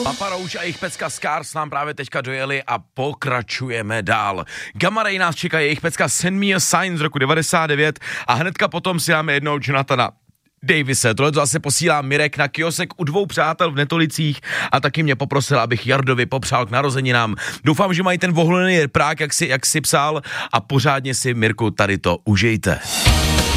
Papa Roach a jejich pecka Scars nám právě teďka dojeli a pokračujeme dál. Gamma Ray nás čeká jejich pecka Send Me a Sign z roku 99 a hnedka potom si dáme jednou Jonathana Davise. Tohle to zase posílá Mirek na kiosek u 2 přátel v Netolicích a taky mě poprosil, abych Jardovi popřál k narozeninám. Doufám, že mají ten vohlený prák, jak si psal, a pořádně si, Mirku, tady to užijte.